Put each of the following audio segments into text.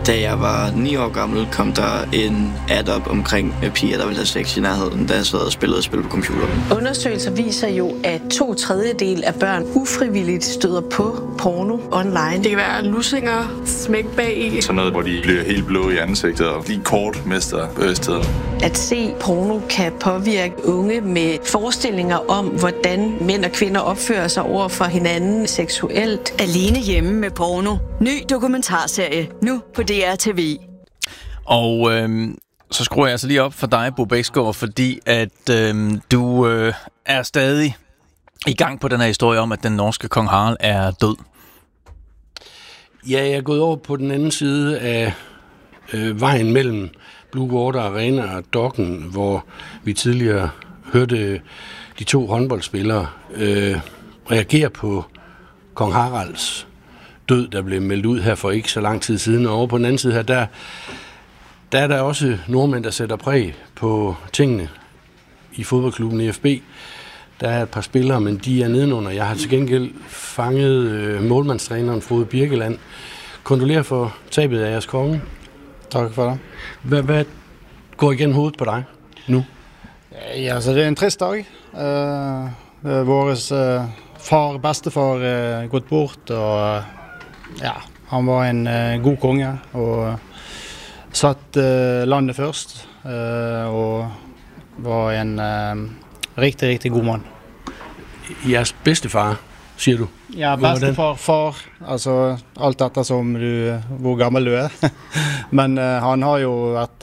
Da jeg var 9 år gammel, kom der en ad op omkring piger, der ville have sex i nærheden, da jeg sad og spillede spil på computeren. Undersøgelser viser jo, at 2/3 af børn ufrivilligt støder på porno online. Det kan være lussinger, smæk bag i. Sådan noget, hvor de bliver helt blå i ansigtet og lige kort mister bevidstheden. At se porno kan påvirke unge med forestillinger om, hvordan mænd og kvinder opfører sig over for hinanden seksuelt. Alene hjemme med porno. Ny dokumentarserie nu på DRTV. Og så skruer jeg altså lige op for dig, Bo Bæksgaard, fordi at du er stadig i gang på den her historie om, at den norske kong Harald er død. Ja, jeg er gået over på den anden side af vejen mellem Blue Water Arena og Dokken, hvor vi tidligere hørte de 2 håndboldspillere reagere på kong Haralds død, der blev meldt ud her for ikke så lang tid siden. Og over på den anden side her, der er der også nordmænd, der sætter præg på tingene i fodboldklubben EFB. Der er et par spillere, men de er nedenunder. Jeg har til gengæld fanget målmandstræneren Frode Birkeland. Kondolerer for tabet af jeres konge. Tak for det. Hvad går igennem hovedet på dig nu? Ja, så det er en trist dag. Vores bestefar gått bort, og ja, han var en god konge og satt landet først, og var en rigtig, rigtig god mand. Jeres bedstefar, siger du? Ja, bestefar, far, altså alt etter som hvor gammel du er. Men han har jo vært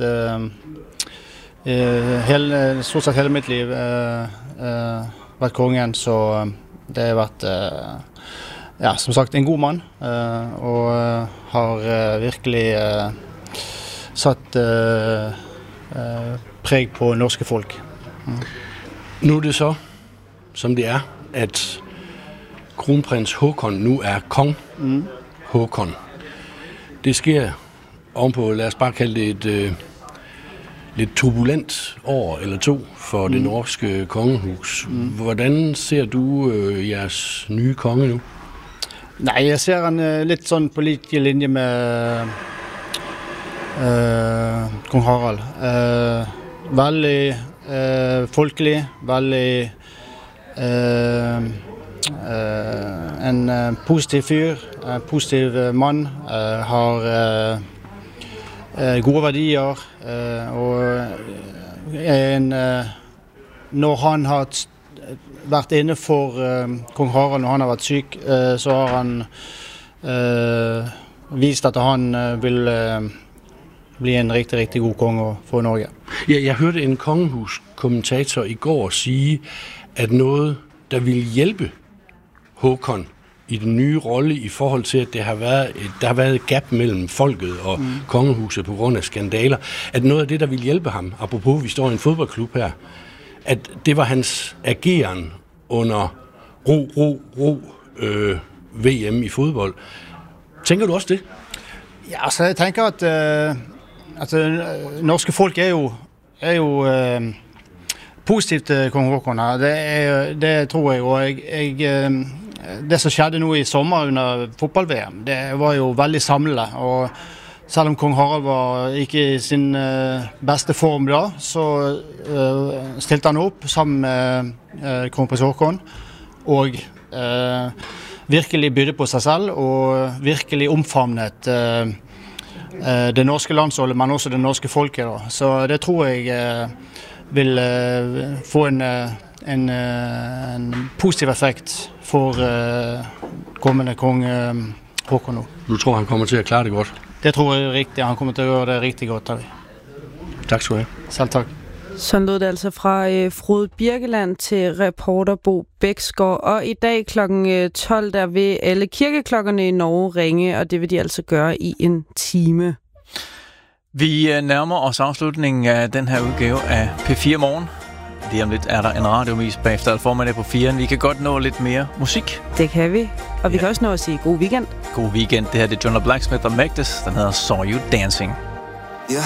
stort sett hele mitt liv vært kongen, så det har vært, ja, som sagt, en god mann, og har virkelig satt præg på norske folk. Nu er det så, som det er, at kronprins Håkon nu er kong Håkon. Det sker ovenpå, lad os bare kalde det et lidt turbulent år eller 2 for det norske kongehus. Hvordan ser du jeres nye konge nu? Nej, jeg ser han lidt sådan på lige linje med kong Harald. Veldig folkelig, veldig en positiv fyr, en positiv mand, har gode verdier, og når han har vært inne for kong Harald, når han har vært syk, så har han vist at han vil bli en rigtig, rigtig god konge for Norge. Ja, jeg hørte en kongehuskommentator i går sige, at noget, der ville hjælpe Håkon i den nye rolle i forhold til, at der har været et gap mellem folket og kongehuset på grund af skandaler, at noget af det, der ville hjælpe ham, apropos vi står i en fodboldklub her, at det var hans ageren under VM i fodbold. Tænker du også det? Ja, altså jeg tænker, at norske folk er jo positivt til kong Håkon. Det tror jeg, og det som skjedde nu i sommer under fotball-VM, det var jo veldig samlende, og selv om kong Harald var ikke i sin beste form da, så stilte han opp sammen med kronprins Håkon, og virkelig bydde på sig selv, og virkelig omfavnet det norske landsholdet, men også det norske folket da. Så det tror jeg vil få en positiv effekt for kommende kong Håkon nu. Du tror, han kommer til at klare det godt? Det tror jeg rigtigt. Han kommer til at gøre det rigtig godt. Tak skal du have. Selv tak. Sådan lød det altså fra Frode Birkeland til reporter Bo Bæksgaard. Og i dag kl. 12, der vil alle kirkeklokkerne i Norge ringe, og det vil de altså gøre i en time. Vi nærmer os afslutningen af den her udgave af P4 Morgen. Lige om lidt er der en radiovis bagefter, eller formiddag på 4'eren. Vi kan godt nå lidt mere musik. Det kan vi. Og vi kan også nå at sige god weekend. God weekend. Det her er John Blacksmith og Magdes. Den hedder Saw You Dancing.